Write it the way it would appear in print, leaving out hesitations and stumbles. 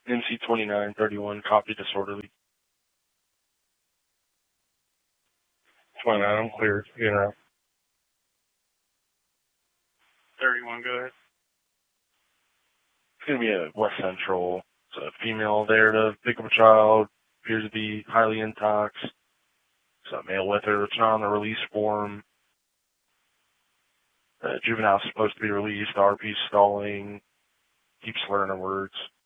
MC 2931, copy disorderly. 29, I'm clear. You know. 31, go ahead. It's going to be a West Central. It's a female there to pick up a child. Appears to be highly intox. There's a male with her. It's not on the release form. The juvenile's supposed to be released. RP stalling. Keeps slurring her words.